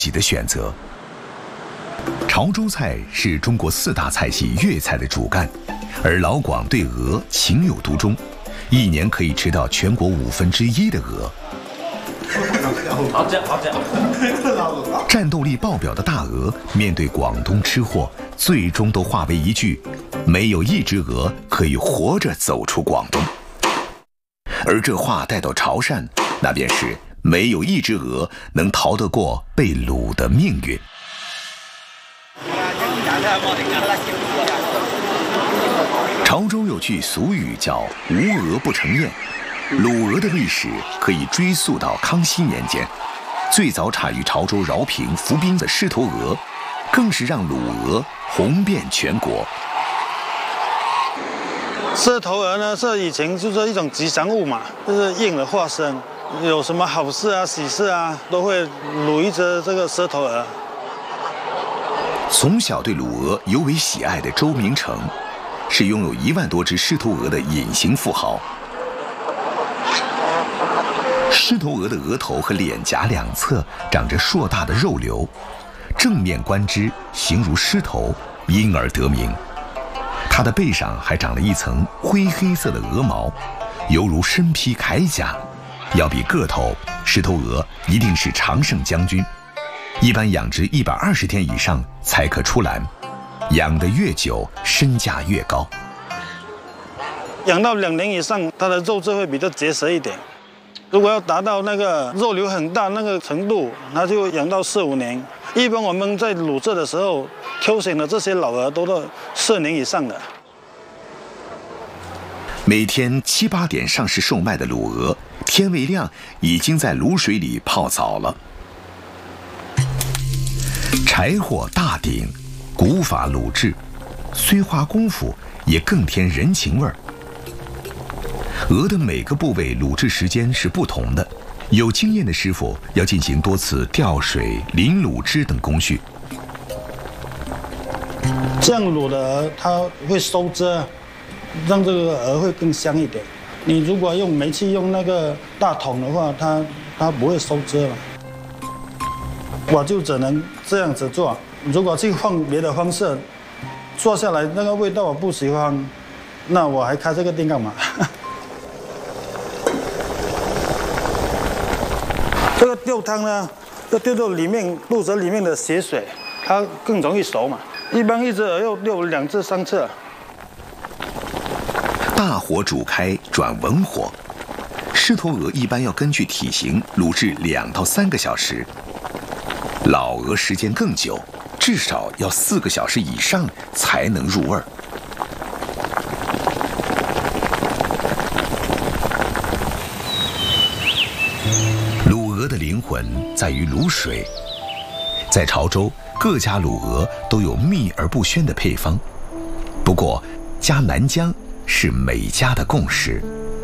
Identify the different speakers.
Speaker 1: 己的选择。潮州菜是中国4大菜系粤菜的主干，而老广对鹅情有独钟，一年可以吃到全国1/5的鹅。战斗力爆表的大鹅，面对广东吃货，最终都化为一句：没有一只鹅可以活着走出广东。而这话带到潮汕，那便是没有一只鹅能逃得过被掳的命运。潮州有句俗语叫“无鹅不成宴”，掳鹅的历史可以追溯到康熙年间，最早产于潮州饶平服兵的狮头鹅，更是让掳鹅红遍全国。
Speaker 2: 狮头鹅呢，是以前就是一种吉祥物嘛，就是鹰的化身，有什么好事啊、喜事啊，都会掳一只这个狮头鹅。
Speaker 1: 从小对掳鹅尤为喜爱的周明成，是拥有1万多只狮头鹅的隐形富豪。狮头鹅的额头和脸颊两侧长着硕大的肉瘤，正面观之形如狮头，因而得名。它的背上还长了一层灰黑色的鹅毛，犹如身披铠甲。要比个头，狮头鹅一定是常胜将军。一般养殖120天以上才可出栏，养得越久，身价越高。
Speaker 2: 养到2年以上，它的肉质会比较结实一点。如果要达到那个肉瘤很大那个程度，那就养到4、5年。一般我们在卤制的时候，挑选的这些老鹅都到4年以上的。
Speaker 1: 每天7、8点上市售卖的卤鹅，天未亮已经在卤水里泡澡了。柴火大鼎，古法卤制，虽花功夫，也更添人情味儿。鹅的每个部位卤制时间是不同的，有经验的师傅要进行多次吊水、淋卤汁等工序。
Speaker 2: 这样卤的鹅它会收汁，让这个鹅会更香一点。你如果用煤气用那个大桶的话，它不会收汁了。我就只能这样子做。如果去换别的方式，做下来那个味道我不喜欢，那我还开这个店干嘛？这个吊汤呢，要吊到里面肚子里面的血水，它更容易熟嘛。一般一只鹅要吊2至3次。
Speaker 1: 大火煮开，转文火。狮头鹅一般要根据体型卤制2到3个小时，老鹅时间更久，至少要4个小时以上才能入味儿。卤鹅的灵魂在于卤水，在潮州，各家卤鹅都有秘而不宣的配方，不过加南姜是每家的共识。